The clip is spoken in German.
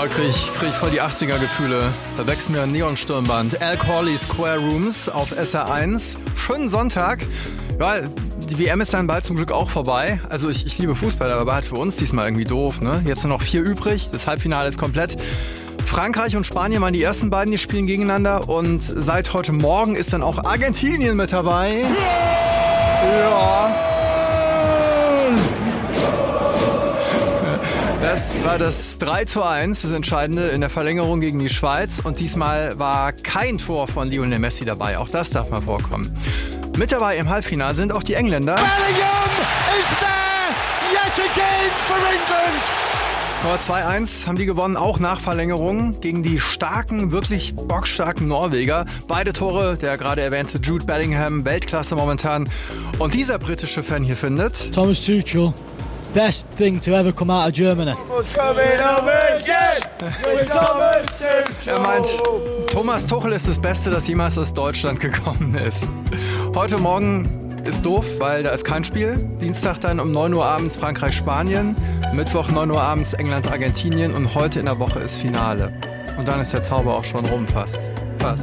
krieg ich voll die 80er-Gefühle. Da wächst mir ein Neonstirnband. Al Corley Square Rooms auf SR1. Schönen Sonntag. Ja, die WM ist dann bald zum Glück auch vorbei. Also ich liebe Fußball, aber halt für uns diesmal irgendwie doof, ne? Jetzt sind noch 4 übrig. Das Halbfinale ist komplett. Frankreich und Spanien waren die ersten beiden, die spielen gegeneinander. Und seit heute Morgen ist dann auch Argentinien mit dabei. Ja. Das war das 3:1, das Entscheidende in der Verlängerung gegen die Schweiz. Und diesmal war kein Tor von Lionel Messi dabei. Auch das darf mal vorkommen. Mit dabei im Halbfinale sind auch die Engländer. Bellingham is there yet again for England. Aber 2:1 haben die gewonnen, auch nach Verlängerung gegen die starken, wirklich bockstarken Norweger. Beide Tore, der gerade erwähnte Jude Bellingham, Weltklasse momentan. Und dieser britische Fan hier findet: Thomas Tuchel, best thing to ever come out of Germany. Er meint, Thomas Tuchel ist das Beste, das jemals aus Deutschland gekommen ist. Heute Morgen ist doof, weil da ist kein Spiel. Dienstag dann um 9 Uhr abends Frankreich-Spanien. Mittwoch 9 Uhr abends England-Argentinien. Und heute in der Woche ist Finale. Und dann ist der Zauber auch schon rum fast.